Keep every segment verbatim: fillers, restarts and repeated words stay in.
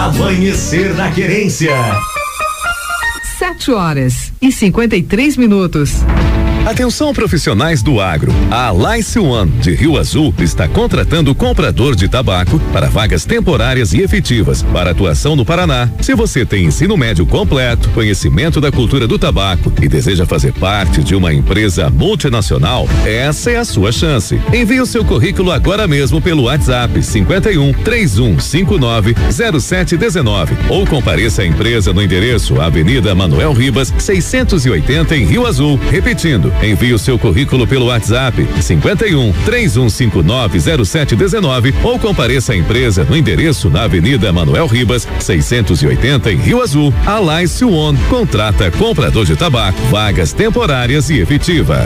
Amanhecer na Querência. Sete horas e cinquenta e três minutos. Atenção profissionais do agro. A Alice One de Rio Azul está contratando comprador de tabaco para vagas temporárias e efetivas para atuação no Paraná. Se você tem ensino médio completo, conhecimento da cultura do tabaco e deseja fazer parte de uma empresa multinacional, essa é a sua chance. Envie o seu currículo agora mesmo pelo WhatsApp cinquenta e um, três um cinco nove, zero sete um nove ou compareça à empresa no endereço Avenida Manuel Ribas, seiscentos e oitenta em Rio Azul. Repetindo, envie o seu currículo pelo WhatsApp cinquenta e um, três um cinco nove, zero sete um nove ou compareça à empresa no endereço na Avenida Manuel Ribas, seiscentos e oitenta em Rio Azul. Alice One contrata comprador de tabaco, vagas temporárias e efetiva.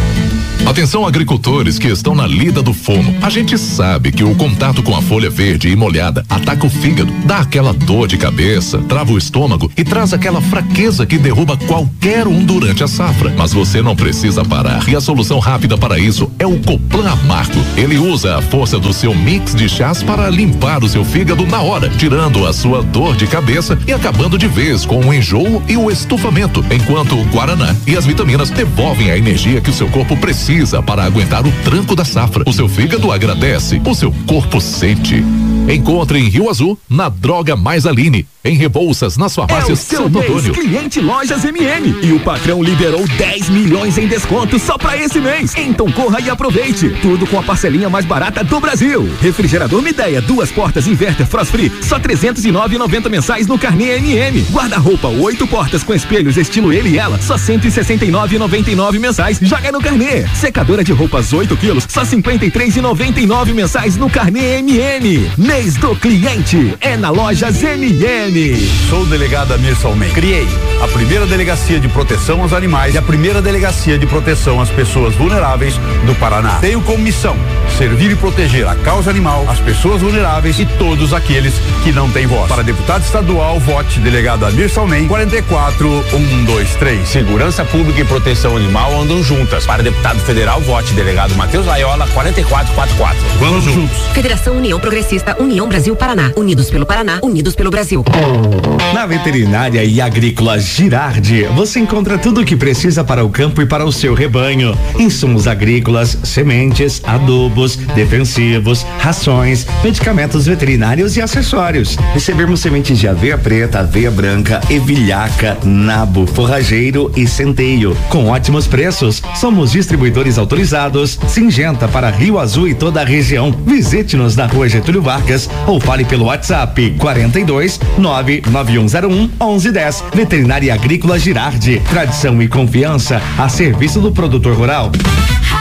Atenção agricultores que estão na lida do fumo. A gente sabe que o contato com a folha verde e molhada ataca o fígado, dá aquela dor de cabeça, trava o estômago e traz aquela fraqueza que derruba qualquer um durante a safra. Mas você não precisa parar. E a solução rápida para isso é o Coplan Amargo. Ele usa a força do seu mix de chás para limpar o seu fígado na hora, tirando a sua dor de cabeça e acabando de vez com o enjoo e o estufamento, enquanto o Guaraná e as vitaminas devolvem a energia que o seu corpo precisa para aguentar o tranco da safra. O seu fígado agradece, o seu corpo sente. Encontre em Rio Azul, na Droga Mais Aline, em Rebouças, nas farmácias Santo Antônio. Cliente Lojas M M. E o patrão liberou dez milhões em desconto só pra esse mês. Então corra e aproveite. Tudo com a parcelinha mais barata do Brasil. Refrigerador Mideia, duas portas inverter Frost Free, só trezentos e nove reais e noventa mensais no carnê M M. Guarda-roupa, oito portas com espelhos estilo ele e ela, só cento e sessenta e nove reais e noventa e nove mensais. Joga no carnê. Secadora de roupas oito quilos, só cinquenta e três reais e noventa e nove mensais no carnê M M. Mês do cliente é na Lojas M M. Sou o delegado Amir Salmen. Criei a primeira delegacia de proteção aos animais e a primeira delegacia de proteção às pessoas vulneráveis do Paraná. Tenho como missão servir e proteger a causa animal, as pessoas vulneráveis e todos aqueles que não têm voz. Para deputado estadual, vote delegado Amir Salmen, quarenta e quatro, um dois três. Segurança Pública e Proteção Animal andam juntas. Para deputado federal, vote delegado Matheus Laiola, quarenta e quatro, quarenta e quatro. Vamos juntos. Federação União Progressista, União Brasil Paraná. Unidos pelo Paraná, unidos pelo Brasil. Na Veterinária e Agrícola Girardi, você encontra tudo o que precisa para o campo e para o seu rebanho. Insumos agrícolas, sementes, adubos, defensivos, rações, medicamentos veterinários e acessórios. Recebemos sementes de aveia preta, aveia branca, evilhaca, nabo, forrageiro e centeio. Com ótimos preços, somos distribuidores autorizados. Singenta para Rio Azul e toda a região. Visite-nos na Rua Getúlio Vargas ou fale pelo WhatsApp quarenta e dois, nove nove um zero um, onze dez. Veterinária Agrícola Girardi, tradição e confiança a serviço do produtor rural.